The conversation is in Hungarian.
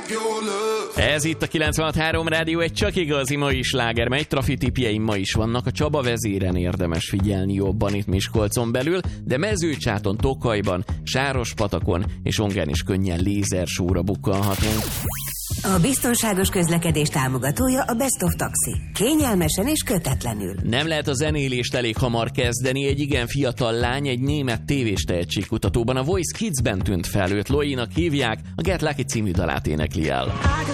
Ez itt a 96.3 Rádió, egy csak igazi mai sláger, mely trafitipjeim ma is vannak. A Csaba vezéren érdemes figyelni jobban itt Miskolcon belül, de Mezőcsáton, Tokajban, Sárospatakon és Ongán is könnyen lézersóra bukkanhatunk. A biztonságos közlekedés támogatója a Best of Taxi. Kényelmesen és kötetlenül. Nem lehet a zenélést elég hamar kezdeni. Egy igen fiatal lány egy német tévés tehetségkutatóban, a Voice Kids-ben tűnt fel. Őt Loinak hívják, a Get Lucky című dalát énekli el.